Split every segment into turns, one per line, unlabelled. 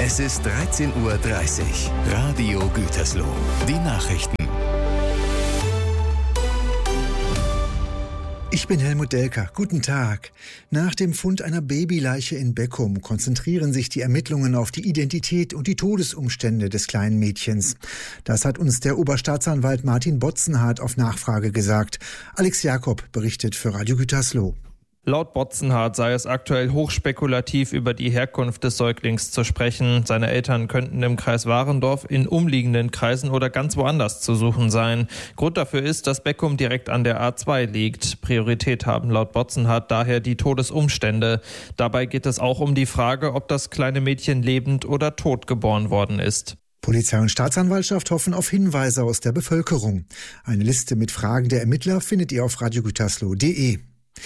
Es ist 13:30 Uhr. Radio Gütersloh. Die Nachrichten.
Ich bin Helmut Delker. Guten Tag. Nach dem Fund einer Babyleiche in Beckum konzentrieren sich die Ermittlungen auf die Identität und die Todesumstände des kleinen Mädchens. Das hat uns der Oberstaatsanwalt Martin Botzenhardt auf Nachfrage gesagt. Alex Jakob berichtet für Radio Gütersloh.
Laut Botzenhardt sei es aktuell hochspekulativ, über die Herkunft des Säuglings zu sprechen. Seine Eltern könnten im Kreis Warendorf, in umliegenden Kreisen oder ganz woanders zu suchen sein. Grund dafür ist, dass Beckum direkt an der A2 liegt. Priorität haben laut Botzenhardt daher die Todesumstände. Dabei geht es auch um die Frage, ob das kleine Mädchen lebend oder tot geboren worden ist.
Polizei und Staatsanwaltschaft hoffen auf Hinweise aus der Bevölkerung. Eine Liste mit Fragen der Ermittler findet ihr auf radiogütersloh.de.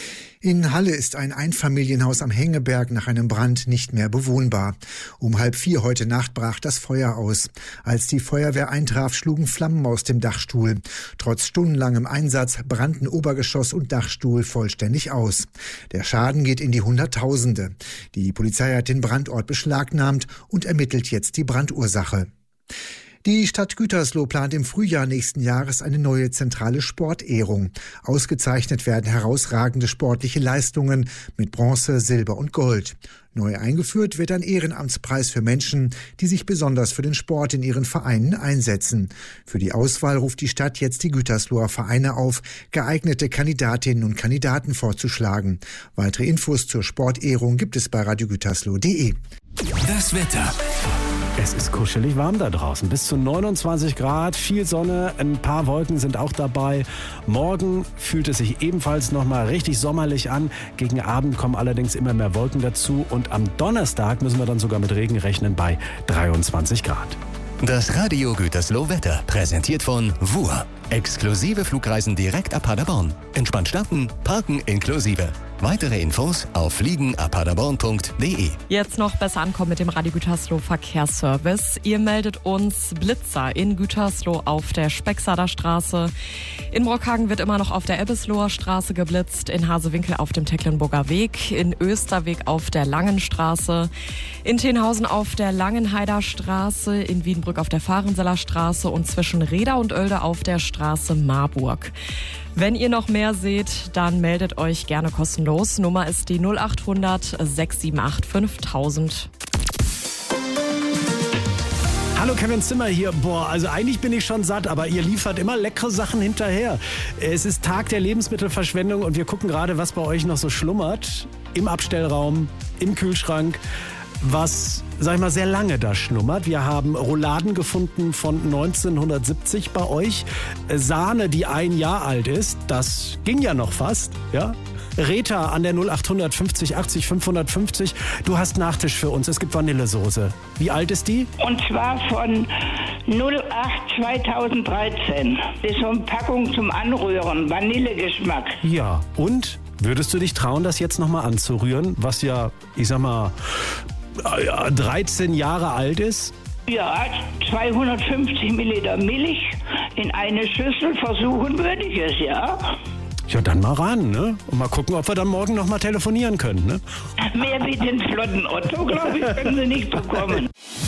In Halle ist ein Einfamilienhaus am Hengeberg nach einem Brand nicht mehr bewohnbar. Um 3:30 heute Nacht brach das Feuer aus. Als die Feuerwehr eintraf, schlugen Flammen aus dem Dachstuhl. Trotz stundenlangem Einsatz brannten Obergeschoss und Dachstuhl vollständig aus. Der Schaden geht in die Hunderttausende. Die Polizei hat den Brandort beschlagnahmt und ermittelt jetzt die Brandursache. Die Stadt Gütersloh plant im Frühjahr nächsten Jahres eine neue zentrale Sportehrung. Ausgezeichnet werden herausragende sportliche Leistungen mit Bronze, Silber und Gold. Neu eingeführt wird ein Ehrenamtspreis für Menschen, die sich besonders für den Sport in ihren Vereinen einsetzen. Für die Auswahl ruft die Stadt jetzt die Gütersloher Vereine auf, geeignete Kandidatinnen und Kandidaten vorzuschlagen. Weitere Infos zur Sportehrung gibt es bei radiogütersloh.de.
Das Wetter.
Es ist kuschelig warm da draußen, bis zu 29 Grad, viel Sonne, ein paar Wolken sind auch dabei. Morgen fühlt es sich ebenfalls nochmal richtig sommerlich an. Gegen Abend kommen allerdings immer mehr Wolken dazu und am Donnerstag müssen wir dann sogar mit Regen rechnen bei 23 Grad.
Das Radio Gütersloh Wetter, präsentiert von WUR. Exklusive Flugreisen direkt ab Paderborn. Entspannt starten, parken inklusive. Weitere Infos auf fliegenabpaderborn.de.
Jetzt noch besser ankommen mit dem Radio Gütersloh Verkehrsservice. Ihr meldet uns Blitzer in Gütersloh auf der Spexader Straße. In Brockhagen wird immer noch auf der Ebbesloher Straße geblitzt, in Hasewinkel auf dem Tecklenburger Weg, in Österweg auf der Langen Straße, in Tenhausen auf der Langenheider Straße, in Wiedenbrück auf der Fahrenseller Straße und zwischen Reda und Oelde auf der Straße Marburg. Wenn ihr noch mehr seht, dann meldet euch gerne kostenlos. Nummer ist die 0800 678 5000.
Hallo, Kevin Zimmer hier. Also eigentlich bin ich schon satt, aber ihr liefert immer leckere Sachen hinterher. Es ist Tag der Lebensmittelverschwendung und wir gucken gerade, was bei euch noch so schlummert. Im Abstellraum, im Kühlschrank. Was, sag ich mal, sehr lange da schlummert. Wir haben Rouladen gefunden von 1970 bei euch. Sahne, die 1 Jahr alt ist. Das ging ja noch fast, ja. Rita an der 0800 50 80 550. Du hast Nachtisch für uns. Es gibt Vanillesoße. Wie alt ist die?
Und zwar von 08 2013. Das ist so eine Packung zum Anrühren. Vanillegeschmack.
Ja. Und würdest du dich trauen, das jetzt nochmal anzurühren? Was ja, ich sag mal, 13 Jahre alt ist?
Ja, 250 Milliliter Milch in eine Schüssel, versuchen würde ich es, ja.
Ja, dann mal ran, ne? Und mal gucken, ob wir dann morgen noch mal telefonieren können, ne?
Mehr wie den flotten Otto, glaube ich, können Sie nicht bekommen.